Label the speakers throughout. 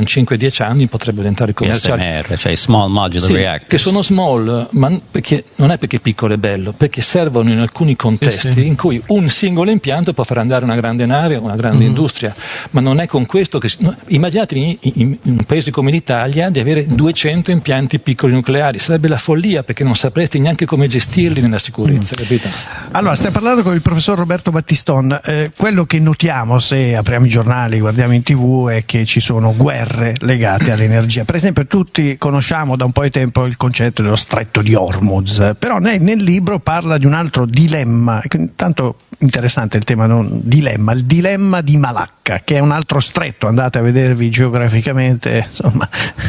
Speaker 1: in 5-10 anni potrebbero diventare commerciali.
Speaker 2: SMR, cioè Small Modular Reactors.
Speaker 1: Che sono small, ma non è perché piccolo è bello, perché servono in alcuni contesti in cui un singolo impianto può far andare una grande nave o una grande industria, ma non è con questo che... Immaginatevi in un paese come l'Italia di avere 200 impianti piccoli nucleari, sarebbe la follia, perché non sapresti neanche come gestirli nella sicurezza, capito?
Speaker 3: Allora, stiamo parlando con il professor Roberto Battiston. Quello che notiamo se apriamo i giornali, guardiamo in TV, è che ci sono guerre legate all'energia. Per esempio, tutti conosciamo da un po' di tempo il concetto dello stretto di Hormuz, però lei nel libro parla di un altro dilemma, tanto interessante il tema, non dilemma, il dilemma di Malacca, che è un altro stretto, andate a vedervi geograficamente, insomma...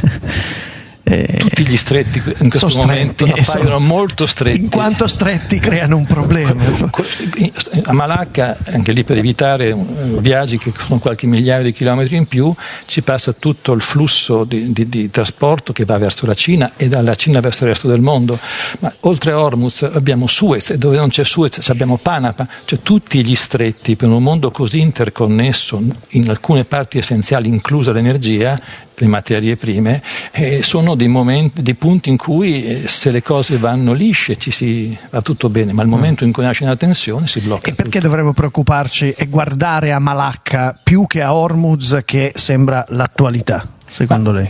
Speaker 1: Tutti gli stretti in questo momento appaiono molto stretti.
Speaker 3: In quanto stretti creano un problema.
Speaker 1: A Malacca, anche lì per evitare viaggi che sono qualche migliaio di chilometri in più, ci passa tutto il flusso di trasporto che va verso la Cina e dalla Cina verso il resto del mondo. Ma oltre a Hormuz abbiamo Suez, e dove non c'è Suez abbiamo Panama, cioè tutti gli stretti per un mondo così interconnesso, in alcune parti essenziali, inclusa l'energia, le materie prime, sono dei punti in cui se le cose vanno lisce va tutto bene, ma al momento in cui nasce una tensione si blocca.
Speaker 3: E perché
Speaker 1: tutto.
Speaker 3: dovremmo preoccuparci e guardare a Malacca più che a Hormuz, che sembra l'attualità? Secondo lei?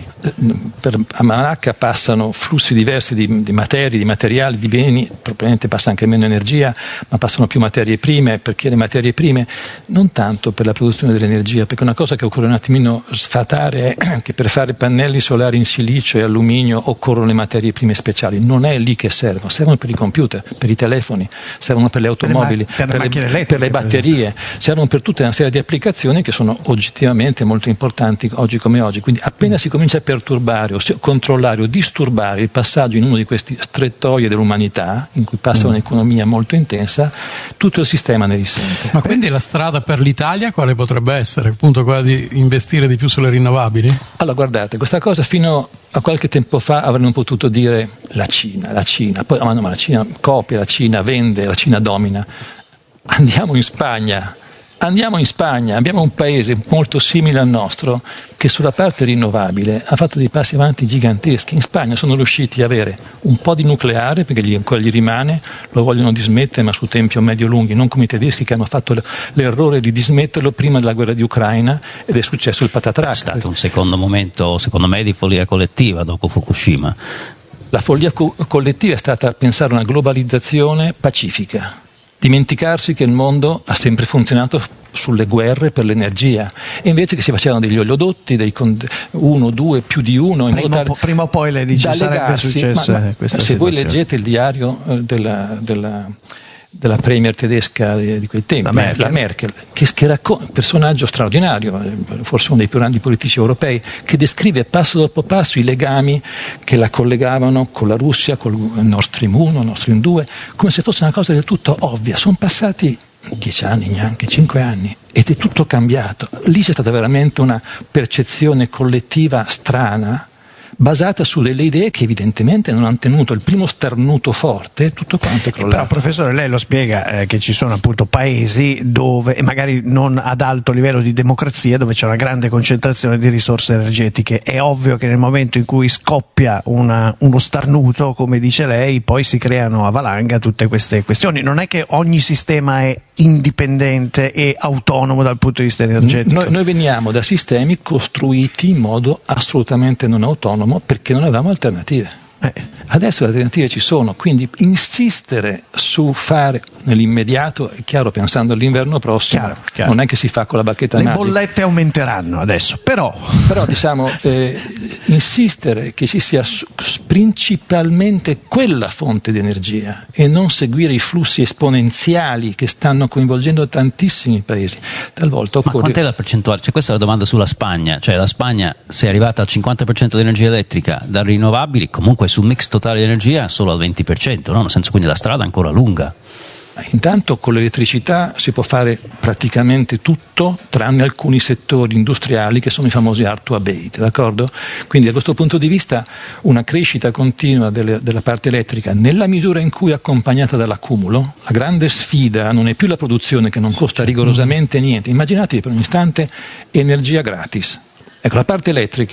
Speaker 1: A Malacca passano flussi diversi di materie, di materiali, di beni, probabilmente passa anche meno energia, ma passano più materie prime, perché le materie prime non tanto per la produzione dell'energia, perché una cosa che occorre un attimino sfatare è che per fare pannelli solari in silicio e alluminio occorrono le materie prime speciali, non è lì che servono per i computer, per i telefoni, servono per le automobili, per le batterie, servono per tutta una serie di applicazioni che sono oggettivamente molto importanti oggi come oggi. Quindi appena si comincia a perturbare o controllare o disturbare il passaggio in uno di questi strettoie dell'umanità, in cui passa un'economia molto intensa, tutto il sistema ne risente.
Speaker 4: Ma quindi la strada per l'Italia quale potrebbe essere? Appunto quella di investire di più sulle rinnovabili?
Speaker 1: Allora guardate, questa cosa fino a qualche tempo fa avremmo potuto dire la Cina, poi ma la Cina copia, la Cina vende, la Cina domina. Andiamo in Spagna, abbiamo un paese molto simile al nostro che sulla parte rinnovabile ha fatto dei passi avanti giganteschi. In Spagna sono riusciti a avere un po' di nucleare, perché ancora gli rimane, lo vogliono dismettere ma su tempi medio-lunghi, non come i tedeschi che hanno fatto l'errore di dismetterlo prima della guerra di Ucraina ed è successo il patatrac.
Speaker 2: È stato un secondo momento, secondo me, di follia collettiva dopo Fukushima.
Speaker 1: La follia collettiva è stata pensare a una globalizzazione pacifica. Dimenticarsi che il mondo ha sempre funzionato sulle guerre per l'energia, e invece che si facevano degli oleodotti, uno, due, più di uno, in modo tale
Speaker 3: prima o poi lei dice sarebbe successa questa
Speaker 1: se
Speaker 3: situazione.
Speaker 1: voi leggete il diario della premier tedesca di quei tempi, la Merkel, che racconta un personaggio straordinario, forse uno dei più grandi politici europei, che descrive passo dopo passo i legami che la collegavano con la Russia, con il Nord Stream 1, il Nord Stream 2, come se fosse una cosa del tutto ovvia. Sono passati 10 anni, neanche 5 anni, ed è tutto cambiato. Lì c'è stata veramente una percezione collettiva strana, basata su delle idee che evidentemente non hanno tenuto il primo starnuto forte, tutto quanto è crollato.
Speaker 3: Però professore, lei lo spiega che ci sono appunto paesi dove, e magari non ad alto livello di democrazia, dove c'è una grande concentrazione di risorse energetiche. È ovvio che nel momento in cui scoppia uno starnuto, come dice lei, poi si creano a valanga tutte queste questioni. Non è che ogni sistema è indipendente e autonomo dal punto di vista energetico.
Speaker 1: Noi veniamo da sistemi costruiti in modo assolutamente non autonomo, perché non avevamo alternative. Adesso le alternative ci sono, quindi insistere su fare nell'immediato, è chiaro, pensando all'inverno prossimo, chiaro. Non è che si fa con la bacchetta magica.
Speaker 3: Le bollette aumenteranno adesso, però
Speaker 1: diciamo insistere che ci sia principalmente quella fonte di energia e non seguire i flussi esponenziali che stanno coinvolgendo tantissimi paesi. Talvolta occorre...
Speaker 2: Ma quant'è la percentuale? Cioè, questa è la domanda sulla Spagna, cioè la Spagna, se è arrivata al 50% di energia elettrica da rinnovabili, comunque sul mix totale di energia solo al 20%, no? Nel senso, quindi la strada è ancora lunga.
Speaker 1: Intanto con l'elettricità si può fare praticamente tutto, tranne alcuni settori industriali che sono i famosi hard to abate, d'accordo? Quindi da questo punto di vista una crescita continua della parte elettrica, nella misura in cui è accompagnata dall'accumulo. La grande sfida non è più la produzione, che non costa rigorosamente niente. Immaginatevi per un istante energia gratis. Ecco, la parte elettrica